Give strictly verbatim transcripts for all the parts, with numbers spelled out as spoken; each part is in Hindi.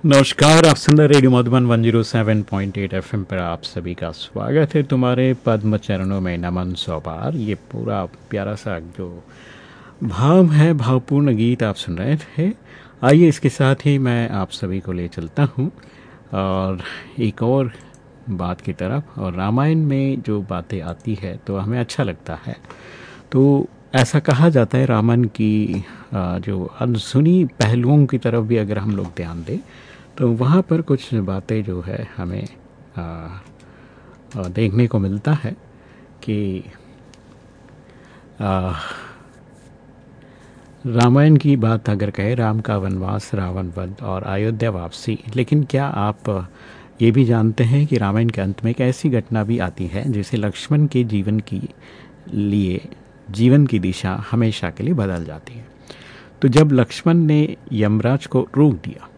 नमस्कार, आप सुन रहे रेडियो मधुबन एक सौ सात पॉइंट आठ एफएम पर आप सभी का स्वागत है। तुम्हारे पद्म चरणों में नमन सौ बार, ये पूरा प्यारा सा जो भाव है, भावपूर्ण गीत आप सुन रहे थे। आइए इसके साथ ही मैं आप सभी को ले चलता हूँ और एक और बात की तरफ। और रामायण में जो बातें आती है तो हमें अच्छा लगता है। तो ऐसा कहा जाता है रामायण की जो अनसुनी पहलुओं की तरफ भी अगर हम लोग ध्यान दें तो वहाँ पर कुछ बातें जो है हमें आ, आ, देखने को मिलता है कि आ, रामायण की बात अगर कहें, राम का वनवास, रावण वध और अयोध्या वापसी, लेकिन क्या आप ये भी जानते हैं कि रामायण के अंत में एक ऐसी घटना भी आती है जिसे लक्ष्मण के जीवन की लिए जीवन की दिशा हमेशा के लिए बदल जाती है। तो जब लक्ष्मण ने यमराज को रोक दिया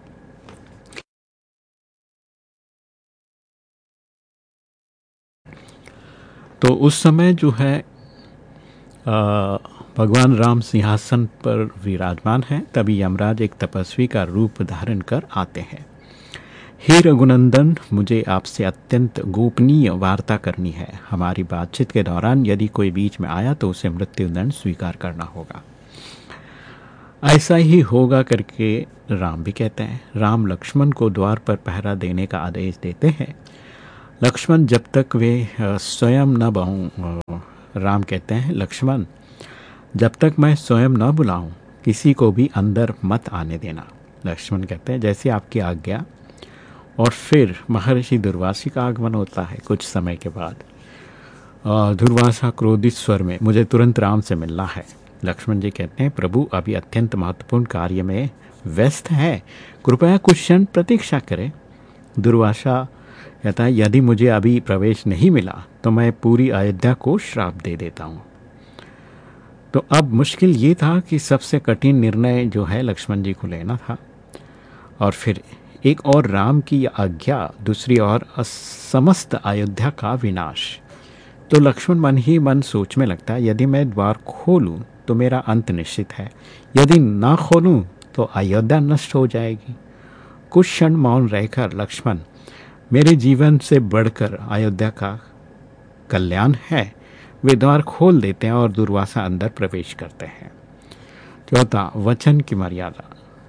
तो उस समय जो है आ, भगवान राम सिंहासन पर विराजमान हैं। तभी यमराज एक तपस्वी का रूप धारण कर आते हैं। हे रघुनंदन, मुझे आपसे अत्यंत गोपनीय वार्ता करनी है। हमारी बातचीत के दौरान यदि कोई बीच में आया तो उसे मृत्युदंड स्वीकार करना होगा। ऐसा ही होगा करके राम भी कहते हैं। राम लक्ष्मण को द्वार पर पहरा देने का आदेश देते हैं। लक्ष्मण जब तक वे स्वयं न बुलाऊं, राम कहते हैं, लक्ष्मण जब तक मैं स्वयं न बुलाऊं किसी को भी अंदर मत आने देना। लक्ष्मण कहते हैं, जैसी आपकी आज्ञा। और फिर महर्षि दुर्वासा का आगमन होता है कुछ समय के बाद। दुर्वासा क्रोधित स्वर में, मुझे तुरंत राम से मिलना है। लक्ष्मण जी कहते हैं, प्रभु अभी अत्यंत महत्वपूर्ण कार्य में व्यस्त है, कृपया कुछ क्षण प्रतीक्षा करें। दुर्वासा कहता है, यदि मुझे अभी प्रवेश नहीं मिला तो मैं पूरी अयोध्या को श्राप दे देता हूँ। तो अब मुश्किल ये था कि सबसे कठिन निर्णय जो है लक्ष्मण जी को लेना था। और फिर एक और राम की आज्ञा, दूसरी ओर समस्त अयोध्या का विनाश। तो लक्ष्मण मन ही मन सोच में लगता है, यदि मैं द्वार खोलूं तो मेरा अंत निश्चित है, यदि ना खोलूं तो अयोध्या नष्ट हो जाएगी। कुछ क्षण मौन रहकर लक्ष्मण, मेरे जीवन से बढ़कर अयोध्या का कल्याण है, वे द्वार खोल देते हैं और दुर्वासा अंदर प्रवेश करते हैं। चौथा, वचन की मर्यादा।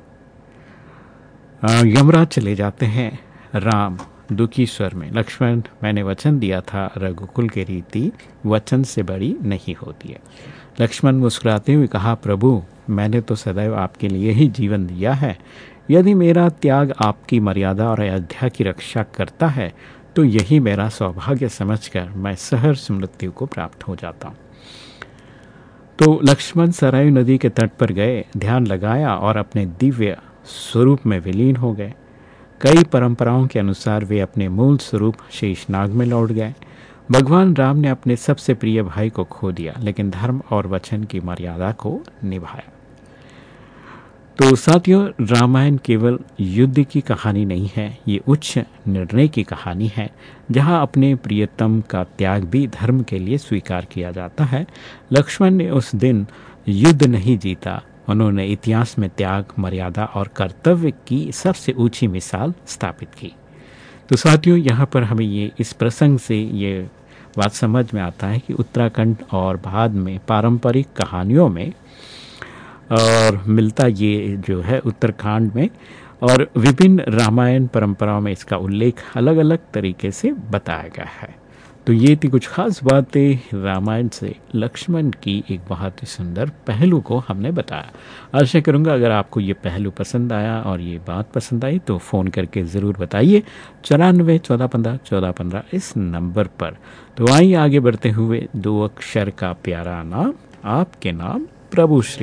यमराज चले जाते हैं। राम दुखी स्वर में, लक्ष्मण मैंने वचन दिया था, रघुकुल की रीति वचन से बड़ी नहीं होती है। लक्ष्मण मुस्कुराते हुए कहा, प्रभु मैंने तो सदैव आपके लिए ही जीवन दिया है। यदि मेरा त्याग आपकी मर्यादा और अयोध्या की रक्षा करता है तो यही मेरा सौभाग्य समझकर मैं सहर्ष मृत्यु को प्राप्त हो जाता हूँ। तो लक्ष्मण सरयू नदी के तट पर गए, ध्यान लगाया और अपने दिव्य स्वरूप में विलीन हो गए। कई परंपराओं के अनुसार वे अपने मूल स्वरूप शेषनाग में लौट गए। भगवान राम ने अपने सबसे प्रिय भाई को खो दिया, लेकिन धर्म और वचन की मर्यादा को निभाया। तो साथियों, रामायण केवल युद्ध की कहानी नहीं है, ये उच्च निर्णय की कहानी है, जहां अपने प्रियतम का त्याग भी धर्म के लिए स्वीकार किया जाता है। लक्ष्मण ने उस दिन युद्ध नहीं जीता, उन्होंने इतिहास में त्याग, मर्यादा और कर्तव्य की सबसे ऊंची मिसाल स्थापित की। तो साथियों, यहाँ पर हमें ये इस प्रसंग से ये बात समझ में आता है कि उत्तराखंड और बाद में पारंपरिक कहानियों में और मिलता ये जो है उत्तराखंड में, और विभिन्न रामायण परंपराओं में इसका उल्लेख अलग अलग तरीके से बताया गया है। तो ये थी कुछ खास बातें रामायण से लक्ष्मण की एक बहुत ही सुंदर पहलू को हमने बताया। आशा करूँगा अगर आपको ये पहलू पसंद आया और ये बात पसंद आई तो फ़ोन करके ज़रूर बताइए, चौरानवे चौदह पंद्रह चौदह पंद्रह इस नंबर पर। तो आइए आगे बढ़ते हुए, दो अक्षर का प्यारा नाम, आपके नाम प्रभु श्री